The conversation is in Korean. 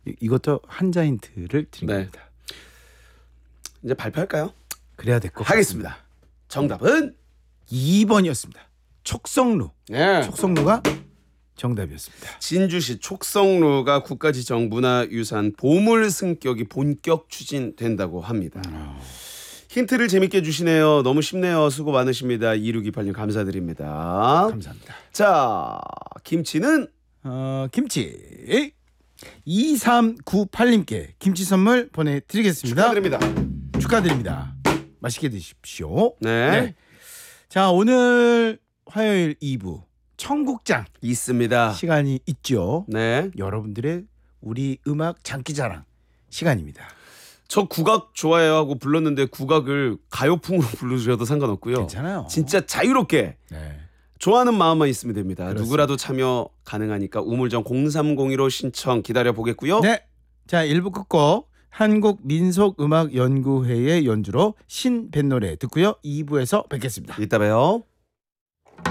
이것도 한자 힌트를 드린 네. 겁니다. 이제 발표할까요? 그래야 될 것 같습니다. 하겠습니다. 정답은 2번이었습니다. 촉성루. 네. 촉성루가 정답이었습니다. 진주시 촉성루가 국가지정 문화유산 보물 승격이 본격 추진된다고 합니다. 힌트를 재밌게 주시네요. 너무 쉽네요. 수고 많으십니다. 2628님 감사드립니다. 감사합니다. 자, 김치는 김치 2398님께 김치 선물 보내드리겠습니다. 축하드립니다. 맛있게 드십시오. 네. 자, 오늘 화요일 2부 청국장 있습니다. 시간이 있죠. 네. 여러분들의 우리 음악 장기자랑 시간입니다. 저 국악 좋아해요 하고 불렀는데 국악을 가요풍으로 불러주셔도 상관없고요. 괜찮아요. 진짜 자유롭게 네. 좋아하는 마음만 있으면 됩니다. 그렇습니다. 누구라도 참여 가능하니까 우물정 0302로 신청 기다려보겠고요. 네. 자, 1부 끝곡 한국민속음악연구회의 연주로 신뱃노래 듣고요. 2부에서 뵙겠습니다. 이따 봬요.